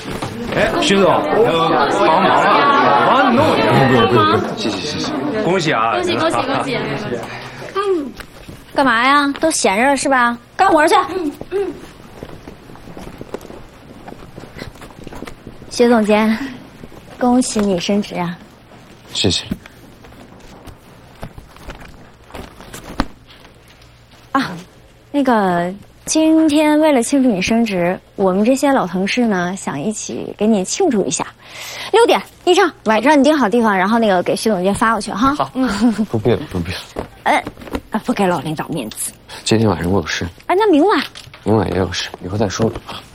哎，徐总，帮忙了，帮你弄一下。 不，谢谢， 恭喜啊！ 恭喜！ 干嘛呀？都闲着了是吧？干活去。薛总监，恭喜你升职啊！ 谢谢。 啊，那个，今天为了庆祝你升职，我们这些老同事呢，想一起给你庆祝一下。6点一唱，晚上你定好地方，然后那个给薛总监发过去哈。 好，不必了。 不给老领导面子。 今天晚上我有事。 哎，那明晚也有事，以后再说吧。